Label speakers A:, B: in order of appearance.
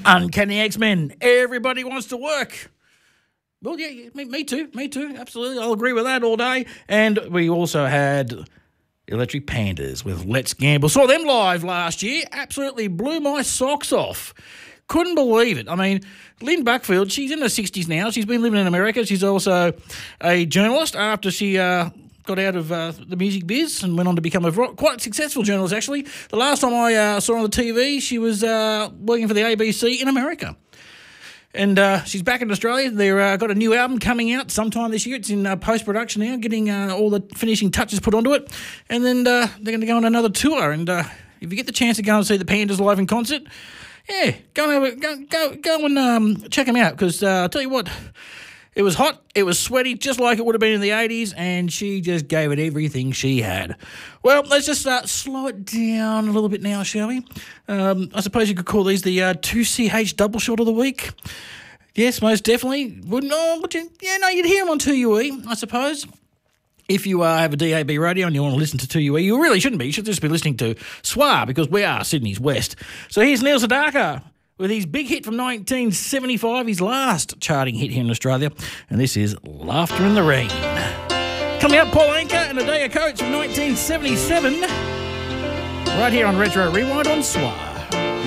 A: Uncanny X-Men. Everybody wants to work. Well, yeah, me too. Absolutely. I'll agree with that all day. And we also had Electric Pandas with Let's Gamble. Saw them live last year. Absolutely blew my socks off. Couldn't believe it. I mean, Lynn Buckfield, she's in her 60s now. She's been living in America. She's also a journalist after she got out of the music biz and went on to become a quite successful journalist, actually. The last time I saw her on the TV, she was working for the ABC in America. And she's back in Australia. They've got a new album coming out sometime this year. It's in post-production now, getting all the finishing touches put onto it. And then they're going to go on another tour. And if you get the chance to go and see the Pandas live in concert, yeah, go and check them out. Because I'll tell you what, it was hot, it was sweaty, just like it would have been in the 80s, and she just gave it everything she had. Well, let's just slow it down a little bit now, shall we? I suppose you could call these the 2CH double shot of the week. Yes, most definitely. You'd hear them on 2UE, I suppose. If you have a DAB radio and you want to listen to 2UE, you really shouldn't be. You should just be listening to SWA, because we are Sydney's West. So here's Neil Sedaka with his big hit from 1975, his last charting hit here in Australia, and this is Laughter in the Rain. Coming up, Paul Anka and A Day of Coats from 1977, right here on Retro Rewind on SWA.